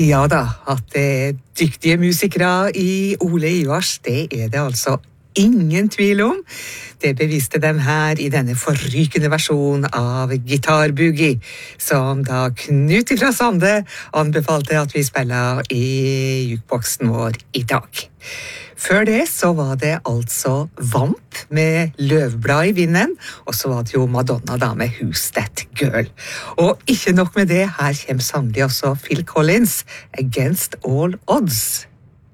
Ja da, at det er dyktige musikere i Ole Ivars, det er det altså ingen tvil om. Det beviste dem her i denne forrykende versjonen av Gitar-boogie, som da Knut fra Sande anbefalte at vi spiller i jukeboksen vår i dag. Før det så var det altså Vamp med Løvblad i vinden, og så var det jo Madonna da med Who's That Girl. Og ikke nok med det, her kommer sannelig også Phil Collins, Against All Odds.